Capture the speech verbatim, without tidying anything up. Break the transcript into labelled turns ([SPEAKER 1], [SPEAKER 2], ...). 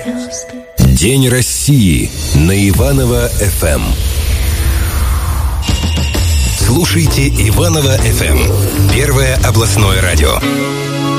[SPEAKER 1] День России на Иваново-эф эм. Слушайте Иваново-эф эм. Первое областное радио.